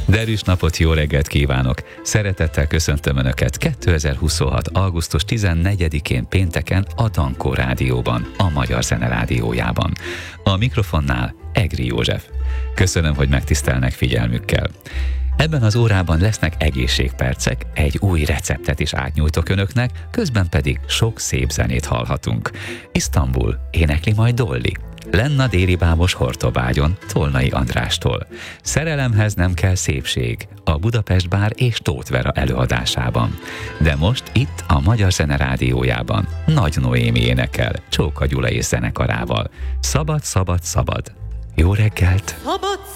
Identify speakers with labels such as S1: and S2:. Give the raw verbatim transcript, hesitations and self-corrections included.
S1: Derűs napot, jó reggelt kívánok! Szeretettel köszöntöm Önöket kétezer-huszonhat. augusztus tizennegyedikén pénteken a Dankó Rádióban, a Magyar Zene Rádiójában. A mikrofonnál Egri József. Köszönöm, hogy megtisztelnek figyelmükkel. Ebben az órában lesznek egészségpercek, egy új receptet is átnyújtok Önöknek, közben pedig sok szép zenét hallhatunk. Isztambul, énekli majd Dolly. Lenna déli bábos Hortobágyon, Tolnai Andrástól. Szerelemhez nem kell szépség, a Budapest Bár és Tóth Vera előadásában. De most itt a Magyar Zene Rádiójában Nagy Noémi énekel, Csóka Gyula és zenekarával. Szabad, szabad, szabad. Jó reggelt!
S2: Szabad,